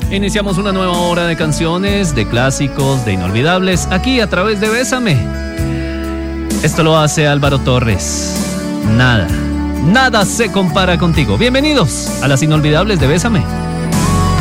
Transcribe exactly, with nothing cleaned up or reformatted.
Iniciamos una nueva hora de canciones, de clásicos, de inolvidables, aquí a través de Bésame. Esto lo hace Álvaro Torres. Nada, nada se compara contigo. Bienvenidos a las inolvidables de Bésame.